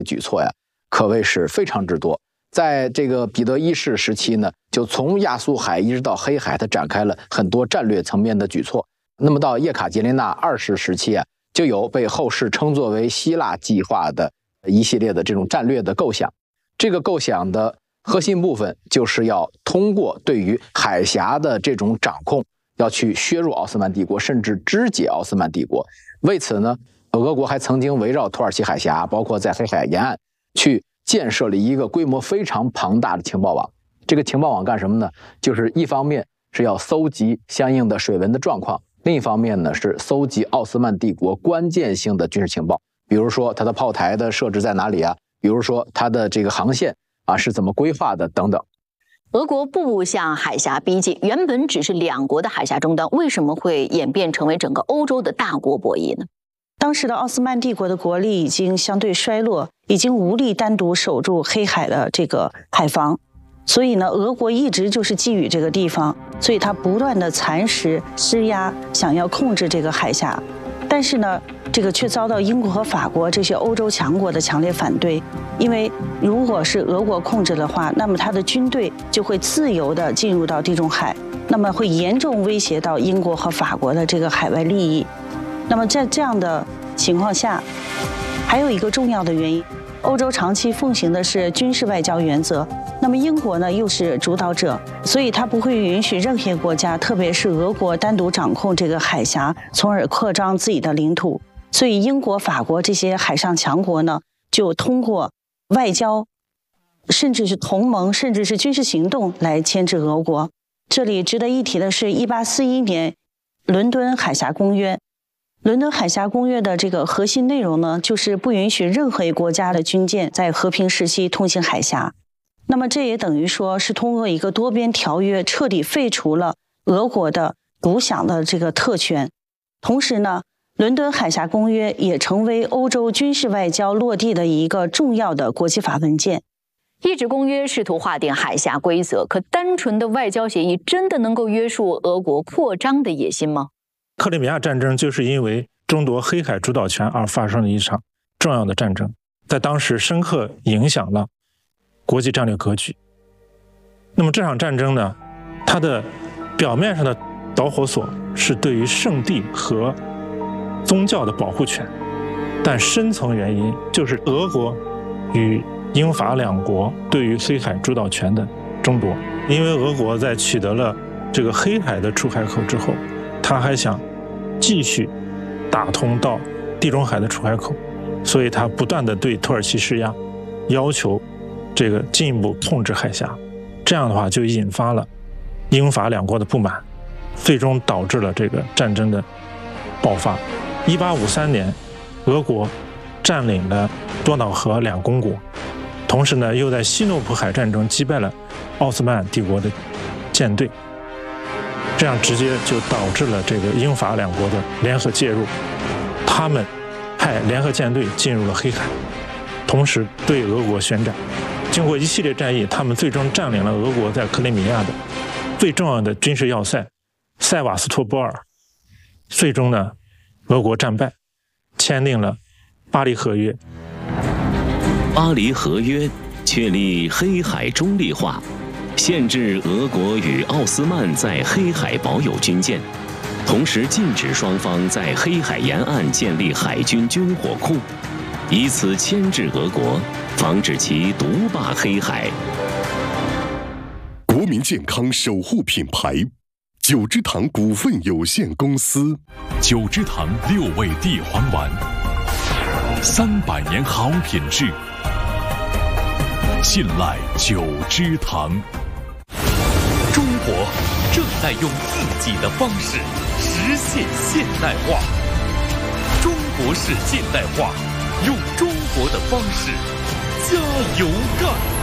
举措呀，可谓是非常之多。在这个彼得一世时期呢，就从亚速海一直到黑海，它展开了很多战略层面的举措。那么到叶卡捷琳娜二世时期啊，就有被后世称作为希腊计划的一系列的这种战略的构想。这个构想的核心部分就是要通过对于海峡的这种掌控，要去削弱奥斯曼帝国，甚至肢解奥斯曼帝国。为此呢，俄国还曾经围绕土耳其海峡，包括在黑海沿岸去建设了一个规模非常庞大的情报网。这个情报网干什么呢？就是一方面是要搜集相应的水文的状况，另一方面呢是搜集奥斯曼帝国关键性的军事情报，比如说它的炮台的设置在哪里啊，比如说它的这个航线啊是怎么规划的等等。 俄国步步向海峡逼近，原本只是两国的海峡终端，为什么会演变成为整个欧洲的大国博弈呢？ 当时的奥斯曼帝国的国力已经相对衰落，已经无力单独守住黑海的这个海防，所以呢，俄国一直就是觊觎这个地方，所以他不断的蚕食、施压，想要控制这个海峡。但是呢，这个却遭到英国和法国这些欧洲强国的强烈反对，因为如果是俄国控制的话，那么他的军队就会自由地进入到地中海，那么会严重威胁到英国和法国的这个海外利益。那么在这样的情况下，还有一个重要的原因，欧洲长期奉行的是军事外交原则，那么英国呢又是主导者，所以他不会允许任何国家，特别是俄国单独掌控这个海峡，从而扩张自己的领土。所以英国、法国这些海上强国呢，就通过外交，甚至是同盟，甚至是军事行动来牵制俄国。这里值得一提的是1841年伦敦海峡公约。伦敦海峡公约的这个核心内容呢，就是不允许任何一个国家的军舰在和平时期通行海峡。那么这也等于说是通过一个多边条约彻底废除了俄国的独享的这个特权。同时呢，伦敦海峡公约也成为欧洲军事外交落地的一个重要的国际法文件。 一纸公约试图划定海峡规则，可单纯的外交协议真的能够约束俄国扩张的野心吗？ 克里米亚战争就是因为争夺黑海主导权而发生的一场重要的战争，在当时深刻影响了国际战略格局。那么这场战争呢，它的表面上的导火索是对于圣地和宗教的保护权，但深层原因就是俄国与英法两国对于黑海主导权的争夺。因为俄国在取得了这个黑海的出海口之后，他还想继续打通到地中海的出海口，所以他不断地对土耳其施压，要求这个进一步控制海峡。这样的话就引发了英法两国的不满，最终导致了这个战争的爆发。1853年，俄国占领了多瑙河两公国，同时呢，又在西诺普海战争击败了奥斯曼帝国的舰队。这样直接就导致了这个英法两国的联合介入，他们派联合舰队进入了黑海，同时对俄国宣战。经过一系列战役，他们最终占领了俄国在克里米亚的最重要的军事要塞塞瓦斯托波尔。最终呢，俄国战败，签订了巴黎合约。 巴黎合约确立黑海中立化，限制俄国与奥斯曼在黑海保有军舰，同时禁止双方在黑海沿岸建立海军军火库，以此牵制俄国，防止其独霸黑海。 国民健康守护品牌九芝堂股份有限公司， 九芝堂6味地黄丸，300年好品质，信赖九芝堂。 中国正在用自己的方式实现现代化，中国式现代化，用中国的方式加油干。